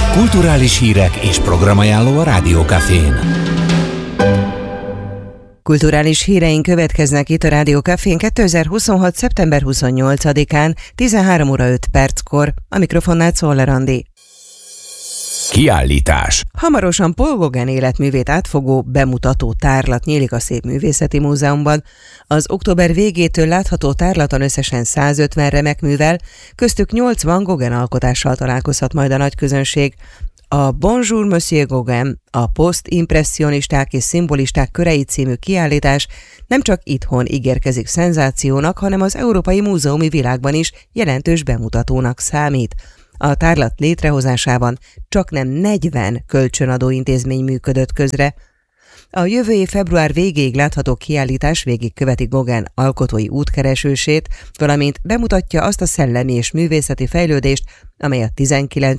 Kulturális hírek és programajánló a Rádiókafén. Kulturális híreink következnek itt a Rádiókafén 2026. szeptember 28-án, 13 óra 5 perckor. A mikrofonnál Czoller Andi. Kiállítás. Hamarosan Paul Gauguin életművét átfogó bemutató tárlat nyílik a Szépművészeti Múzeumban. Az október végétől látható tárlaton összesen 150 remek művel, köztük 80 Gauguin alkotással találkozhat majd a nagy közönség. A Bonjour Monsieur Gauguin, a posztimpresszionisták és szimbolisták körei című kiállítás nem csak itthon ígérkezik szenzációnak, hanem az európai múzeumi világban is jelentős bemutatónak számít. A tárlat létrehozásában csaknem 40 kölcsönadó intézmény működött közre. A jövő év február végéig látható kiállítás végigköveti Gauguin alkotói útkeresését, valamint bemutatja azt a szellemi és művészeti fejlődést, amely a 19.